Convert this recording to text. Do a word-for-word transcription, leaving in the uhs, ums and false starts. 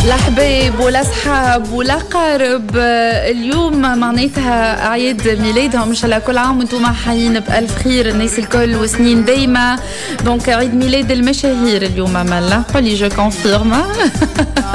الأحباب والأصحاب والأقارب اليوم معناتها عيد ميلادهم، إن شاء الله كل عام وانتم حيين بألف خير الناس الكل وسنين دايما. دونك عيد ميلاد المشاهير اليوم. مالا قولي جو كونفيرم.